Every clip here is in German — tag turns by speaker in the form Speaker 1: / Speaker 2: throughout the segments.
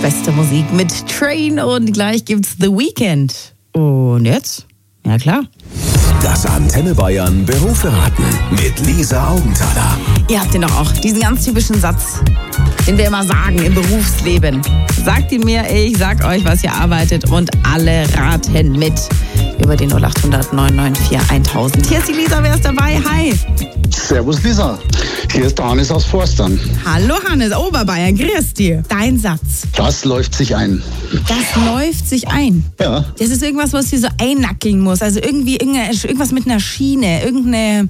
Speaker 1: beste Musik mit Train und gleich gibt's The Weeknd. Und jetzt? Ja klar.
Speaker 2: Das Antenne Bayern Berufsraten mit Lisa Augenthaler.
Speaker 1: Ihr habt den doch auch, diesen ganz typischen Satz, den wir immer sagen im Berufsleben. Sagt ihn mir, ich sag euch, was ihr arbeitet und alle raten mit. Über die 0800 994 1000. Hier ist die Lisa, wer ist dabei? Hi.
Speaker 3: Servus Lisa, hier ist der Hannes aus Forstern.
Speaker 1: Hallo Hannes, Oberbayern, grüß dir. Dein Satz.
Speaker 3: Das läuft sich ein.
Speaker 1: Das läuft sich ein.
Speaker 3: Ja.
Speaker 1: Das ist irgendwas, was dir so einnackeln muss. Also irgendwie irgendwas mit einer Schiene. Irgendeine...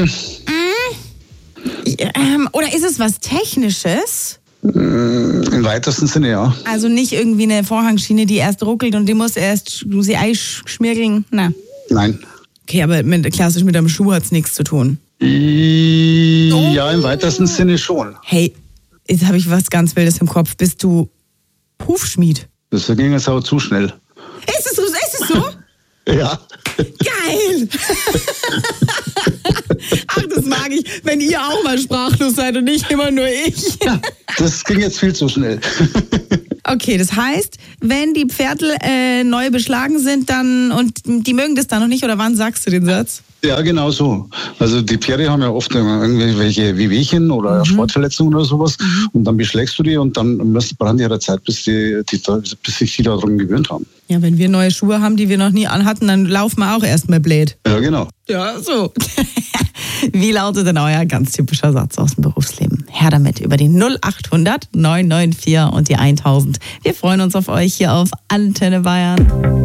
Speaker 1: Oder ist es was Technisches?
Speaker 3: Im weitesten Sinne, ja.
Speaker 1: Also nicht irgendwie eine Vorhangschiene, die erst ruckelt und die muss erst sie einschmirgeln? Na.
Speaker 3: Nein.
Speaker 1: Okay, aber klassisch mit einem Schuh hat's nichts zu tun.
Speaker 3: Ja, im weitesten Sinne schon.
Speaker 1: Hey, jetzt habe ich was ganz Wildes im Kopf. Bist du Hufschmied?
Speaker 3: Das ging jetzt aber zu schnell.
Speaker 1: Ist es so?
Speaker 3: Ja.
Speaker 1: Geil! Ach, das mag ich, wenn ihr auch mal sprachlos seid und nicht immer nur ich.
Speaker 3: Ja, das ging jetzt viel zu schnell.
Speaker 1: Okay, das heißt, wenn die Pferdl neu beschlagen sind dann und die mögen das dann noch nicht, oder wann sagst du den Satz?
Speaker 3: Ja, genau so. Also die Pferde haben ja oft irgendwelche Wehwehchen oder Sportverletzungen oder sowas. Und dann beschlägst du die und dann brauchen die ihre Zeit, bis sich die daran gewöhnt haben.
Speaker 1: Ja, wenn wir neue Schuhe haben, die wir noch nie anhatten, dann laufen wir auch erstmal blöd.
Speaker 3: Ja, genau.
Speaker 1: Ja, so. Wie lautet denn euer ganz typischer Satz aus dem Berufsleben? Her damit über die 0800 994 und die 1000. Wir freuen uns auf euch hier auf Antenne Bayern.